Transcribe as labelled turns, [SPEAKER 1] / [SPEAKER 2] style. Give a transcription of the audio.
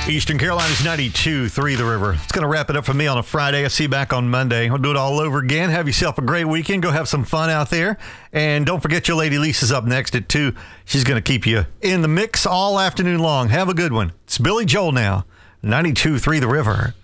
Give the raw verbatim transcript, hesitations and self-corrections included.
[SPEAKER 1] Eastern Carolina's ninety-two three The River. It's going to wrap it up for me on a Friday. I'll see you back on Monday. We'll do it all over again. Have yourself a great weekend. Go have some fun out there. And don't forget your Lady Lisa's up next at two. She's going to keep you in the mix all afternoon long. Have a good one. It's Billy Joel now. ninety-two three The River.